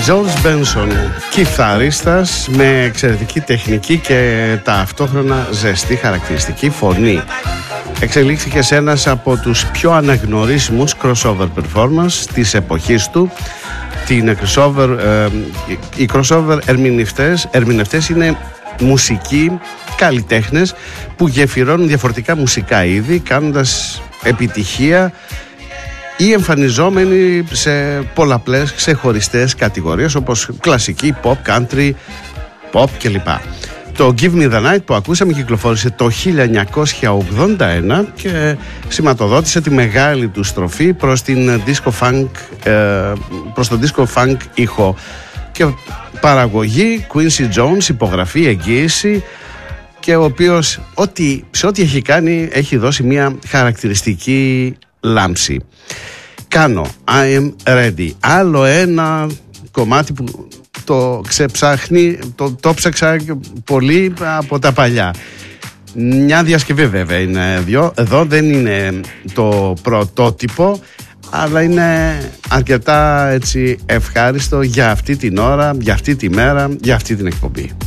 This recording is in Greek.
George Benson, κιθαρίστας με εξαιρετική τεχνική και ταυτόχρονα ζεστή χαρακτηριστική φωνή. Εξελίχθηκε σε ένας από τους πιο αναγνωρίσιμους crossover performance της εποχής του. Οι crossover ερμηνευτές είναι μουσικοί καλλιτέχνες που γεφυρώνουν διαφορετικά μουσικά είδη, κάνοντας επιτυχία ή εμφανιζόμενοι σε πολλαπλές ξεχωριστές κατηγορίες όπως κλασική, pop, country, pop κλπ. Το Give Me The Night που ακούσαμε κυκλοφόρησε το 1981 και σηματοδότησε τη μεγάλη του στροφή προς τον disco funk ήχο. Και παραγωγή Quincy Jones, υπογραφή, εγγύηση, και ο οποίος σε ό,τι έχει κάνει έχει δώσει μια χαρακτηριστική λάμψη. Κάνω I am ready. Άλλο ένα κομμάτι που το ξεψάχνει, το ψάξα πολύ από τα παλιά. Μια διασκευή βέβαια είναι εδώ, δεν είναι το πρωτότυπο, αλλά είναι αρκετά έτσι ευχάριστο για αυτή την ώρα, για αυτή τη μέρα, για αυτή την εκπομπή.